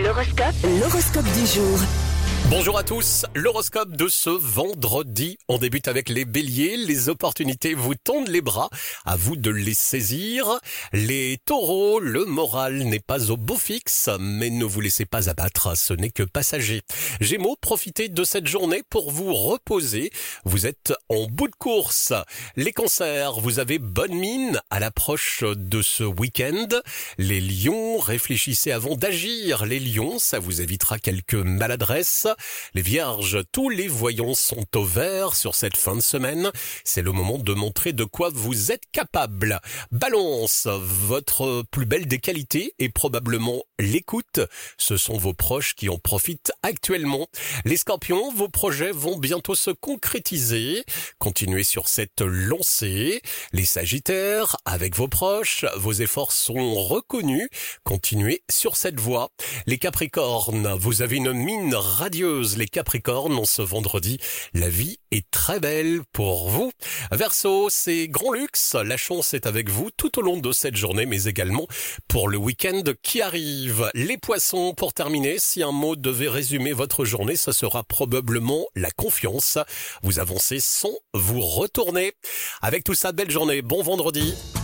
L'horoscope du jour. Bonjour à tous, l'horoscope de ce vendredi. On débute avec les béliers, les opportunités vous tendent les bras, à vous de les saisir. Les taureaux, le moral n'est pas au beau fixe, mais ne vous laissez pas abattre, ce n'est que passager. Gémeaux, profitez de cette journée pour vous reposer, vous êtes en bout de course. Les cancers, vous avez bonne mine à l'approche de ce week-end. Les lions, réfléchissez avant d'agir. Les lions, ça vous évitera quelques maladresses. Les vierges, tous les voyants sont au vert sur cette fin de semaine. C'est le moment de montrer de quoi vous êtes capable. Balance, votre plus belle des qualités est probablement l'écoute. Ce sont vos proches qui en profitent actuellement. Les scorpions, vos projets vont bientôt se concrétiser. Continuez sur cette lancée. Les sagittaires, avec vos proches, vos efforts sont reconnus. Continuez sur cette voie. Les capricornes, vous avez une mine radieuse. Les capricornes, en ce vendredi, la vie est très belle pour vous. Verseau, c'est grand luxe. La chance est avec vous tout au long de cette journée, mais également pour le week-end qui arrive. Les poissons, pour terminer, si un mot devait résumer votre journée, ce sera probablement la confiance. Vous avancez sans vous retourner. Avec tout ça, belle journée, bon vendredi.